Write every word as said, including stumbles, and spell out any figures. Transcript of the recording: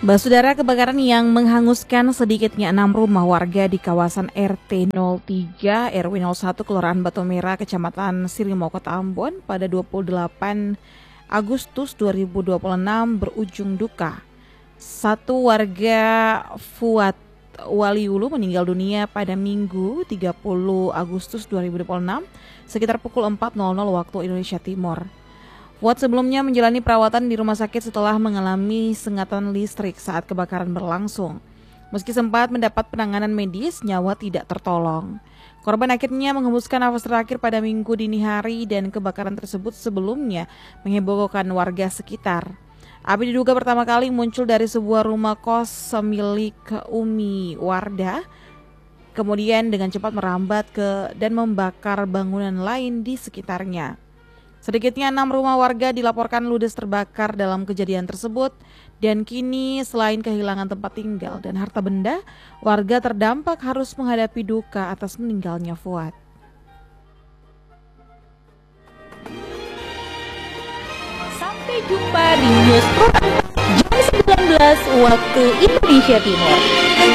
Bah, Saudara, kebakaran yang menghanguskan sedikitnya enam rumah warga di kawasan R T nol tiga R W nol satu Kelurahan Batu Merah, Kecamatan Sirimau, Kota Ambon pada dua puluh delapan Agustus dua ribu dua puluh enam berujung duka. Satu warga Fuad Waliulu meninggal dunia pada Minggu tiga puluh Agustus dua ribu dua puluh enam sekitar pukul empat nol nol waktu Indonesia Timur. Fuad sebelumnya menjalani perawatan di rumah sakit setelah mengalami sengatan listrik saat kebakaran berlangsung. Meski sempat mendapat penanganan medis, nyawa tidak tertolong. Korban akhirnya menghembuskan nafas terakhir pada Minggu dini hari dan kebakaran tersebut sebelumnya menghebohkan warga sekitar. Api diduga pertama kali muncul dari sebuah rumah kos milik Umi Wardah, kemudian dengan cepat merambat ke dan membakar bangunan lain di sekitarnya. Sedikitnya enam rumah warga dilaporkan ludes terbakar dalam kejadian tersebut dan kini selain kehilangan tempat tinggal dan harta benda, warga terdampak harus menghadapi duka atas meninggalnya Fuad. Sampai jumpa di News Pro jam sembilan belas waktu Indonesia Timur.